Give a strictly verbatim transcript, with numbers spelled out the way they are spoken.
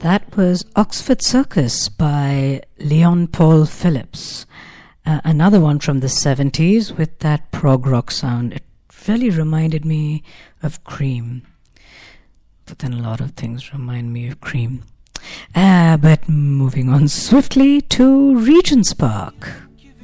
That was Oxford Circus by Leon Paul Phillips. Uh, another one from the seventies with that prog rock sound. It really reminded me of Cream. But then a lot of things remind me of Cream. Uh, but moving on swiftly to Regent's Park.